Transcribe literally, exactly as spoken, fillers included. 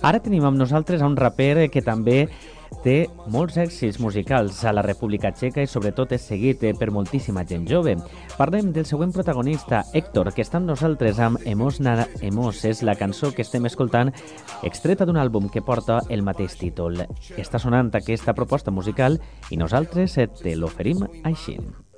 Ara tenim amb nosaltres a un raper que també té molts èxits musicals a la República Txeca i sobretot és seguit per moltíssima gent jove. Parlem del següent protagonista, Héctor, que està amb nosaltres amb Emos Nara Emos. És la cançó que estem escoltant extreta d'un àlbum que porta el mateix títol. Està sonant aquesta proposta musical i nosaltres te l'oferim així.